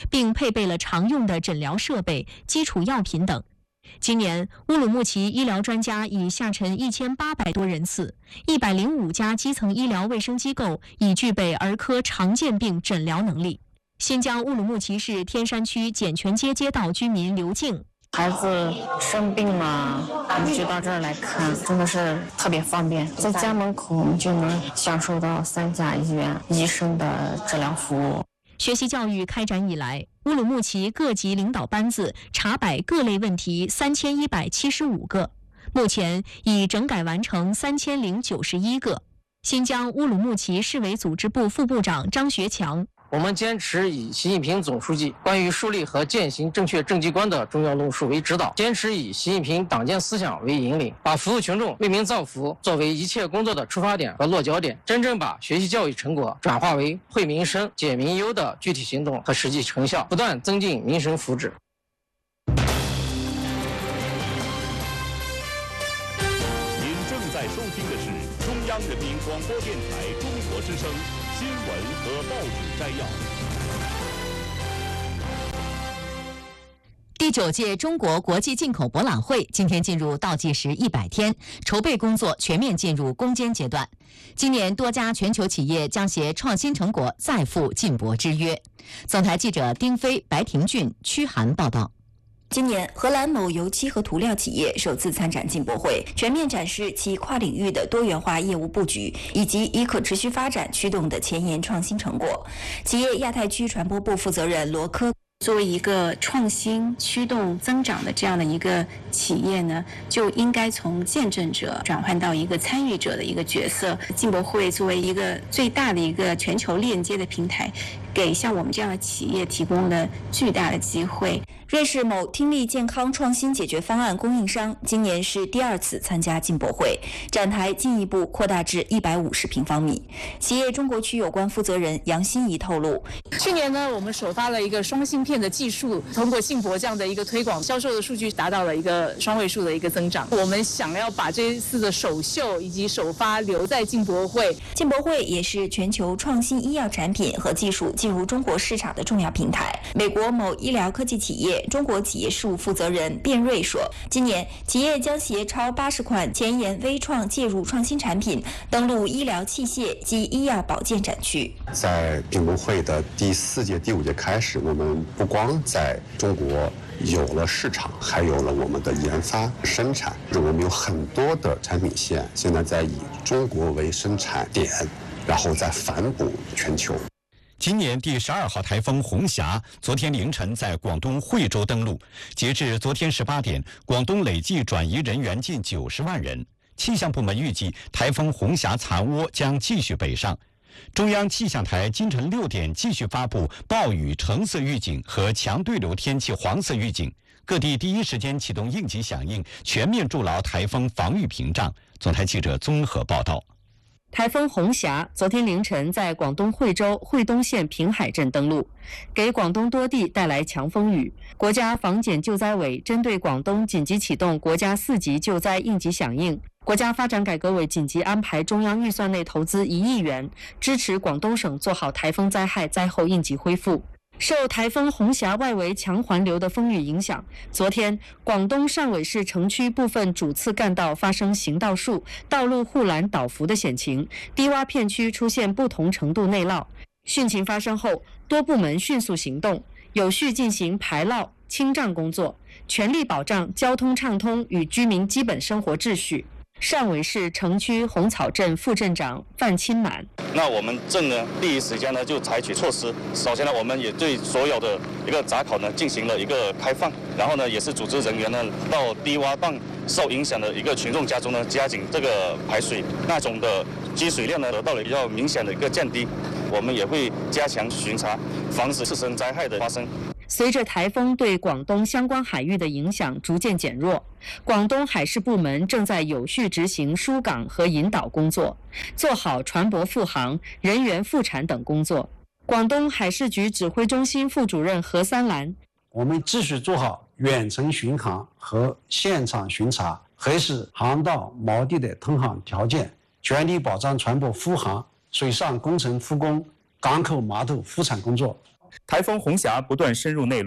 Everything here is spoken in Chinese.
并配备了常用的诊疗设备、基础药品等。今年，乌鲁木齐医疗专家已下沉1800多人次，105家基层医疗卫生机构已具备儿科常见病诊疗能力。新疆乌鲁木齐市天山区简泉街街道居民刘静， 孩子生病了，我们就到这儿来看，真的是特别方便，在家门口我们就能享受到3家医院医生的治疗服务。 学习教育开展以来，乌鲁木齐各级领导班子查摆各类问题3175个，目前已整改完成3091个。新疆乌鲁木齐市委组织部副部长张学强， 我们坚持以习近平总书记关于树立和践行正确政绩观的重要论述为指导，坚持以习近平党建思想为引领，把服务群众、为民造福作为一切工作的出发点和落脚点，真正把学习教育成果转化为惠民生、解民忧的具体行动和实际成效，不断增进民生福祉。 您正在收听的是中央人民广播电台中国之声新闻和报纸摘要。 第9届中国国际进口博览会今天进入倒计时100天，筹备工作全面进入攻坚阶段。今年多家全球企业将携创新成果再赴进博之约。总台记者丁飞、白廷俊、屈涵报道。 今年，荷兰某油漆和涂料企业首次参展进博会，全面展示其跨领域的多元化业务布局，以及以可持续发展驱动的前沿创新成果。企业亚太区传播部负责人罗科，作为一个创新驱动增长的这样的一个企业呢，就应该从见证者转换到一个参与者的一个角色。进博会作为一个最大的一个全球链接的平台，给像我们这样的企业提供了巨大的机会。瑞士某听力健康创新解决方案供应商今年是第2次参加进博会，展台进一步扩大至150平方米。企业中国区有关负责人杨欣怡透露， 去年呢，我们首发了一个双芯片的技术，通过进博这样的一个推广，销售的数据达到了一个双位数的一个增长。我们想要把这一次的首秀以及首发留在进博会。 进博会也是全球创新医药产品和技术进入中国市场的重要平台。美国某医疗科技企业中国企业事务负责人卞瑞说，今年企业将携超80款前沿微创介入创新产品登陆医疗器械及医药保健展区。 在进博会的第4届、第5届开始，我们不光在中国有了市场，还有了我们的研发生产。我们有很多的产品线现在在以中国为生产点，然后再反哺全球。 今年第12号台风红霞昨天凌晨在广东惠州登陆，截至昨天18点，广东累计转移人员近90万人。气象部门预计，台风红霞残涡将继续北上。中央气象台今晨6点继续发布暴雨橙色预警和强对流天气黄色预警，各地第一时间启动应急响应，全面筑牢台风防御屏障。总台记者综合报道。 台风红霞昨天凌晨在广东惠州惠东县平海镇登陆，给广东多地带来强风雨。国家防检救灾委针对广东紧急启动国家4级救灾应急响应，国家发展改革委紧急安排中央预算内投资1亿元，支持广东省做好台风灾害灾后应急恢复。受台风红霞外围强环流的风雨影响，昨天广东汕尾市城区部分主次干道发生行道树、道路护栏倒伏的险情，低洼片区出现不同程度内涝。汛情发生后，多部门迅速行动，有序进行排涝清障工作，全力保障交通畅通与居民基本生活秩序。汕尾市城区红草镇副镇长范钦满， 那我们镇呢，第一时间呢就采取措施。首先呢，我们也对所有的一个闸口呢进行了一个开放，然后呢，也是组织人员呢到低洼段受影响的一个群众家中呢加紧这个排水，那种的积水量呢得到了比较明显的一个降低。我们也会加强巡查，防止次生灾害的发生。 随着台风对广东相关海域的影响逐渐减弱，广东海事部门正在有序执行疏港和引导工作，做好船舶复航、人员复产等工作。广东海事局指挥中心副主任何三兰， 我们继续做好远程巡航和现场巡查，核实航道锚地的通航条件，全力保障船舶复航、水上工程复工、港口码头复产工作。 台风红霞不断深入内陆。